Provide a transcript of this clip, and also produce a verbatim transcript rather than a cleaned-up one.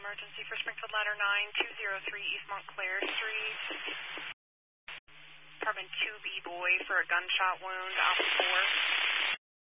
emergency for Springfield Ladder nine two zero three East Montclair Street. Department two B boy for a gunshot wound, Alpha four.